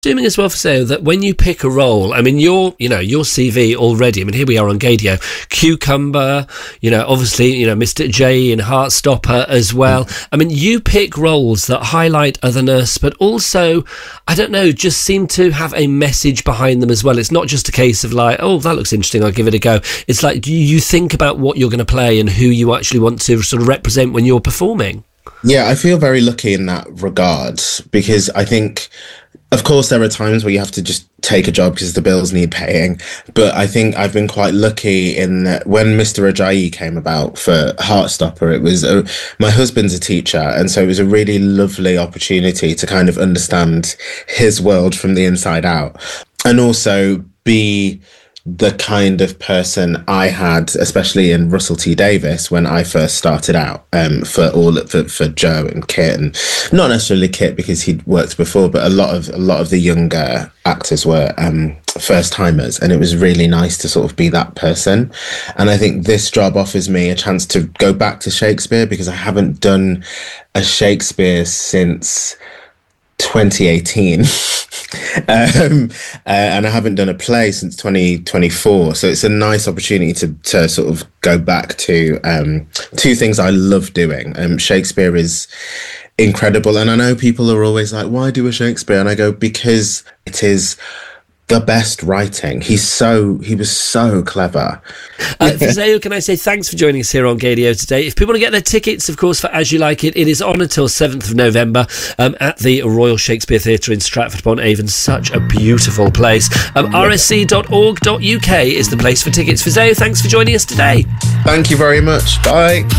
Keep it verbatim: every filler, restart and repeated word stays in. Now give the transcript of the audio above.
Assuming as well, for sale, that when you pick a role, I mean, your, you know, your C V already, I mean, here we are on Gadio, Cucumber, you know, obviously, you know, Mister J in Heartstopper as well. Mm. I mean, you pick roles that highlight otherness, but also, I don't know, just seem to have a message behind them as well. It's not just a case of like, oh, that looks interesting, I'll give it a go. It's like, you, you think about what you're going to play and who you actually want to sort of represent when you're performing. Yeah, I feel very lucky in that regard, because I think, of course, there are times where you have to just take a job because the bills need paying. But I think I've been quite lucky in that when Mister Ajayi came about for Heartstopper, it was a, my husband's a teacher. And so it was a really lovely opportunity to kind of understand his world from the inside out, and also be the kind of person I had, especially in Russell T Davies, when I first started out, um, for all for, for Joe and Kit, and not necessarily Kit because he'd worked before, but a lot of a lot of the younger actors were um, first timers, and it was really nice to sort of be that person. And I think this job offers me a chance to go back to Shakespeare, because I haven't done a Shakespeare since twenty eighteen. um, uh, and I haven't done a play since twenty twenty-four, so it's a nice opportunity to to sort of go back to um, two things I love doing. Um, Shakespeare is incredible, and I know people are always like, why do a Shakespeare? And I go, because it is the best writing. He's so he was so clever. uh, Fisayo, can I say thanks for joining us here on Gadio today. If people want to get their tickets, of course, for As You Like It, it is on until seventh of November um, at the Royal Shakespeare Theatre in Stratford-upon-Avon. Such a beautiful place. Um, r s c dot org dot u k is the place for tickets. Fisayo, thanks for joining us today. Thank you very much. Bye.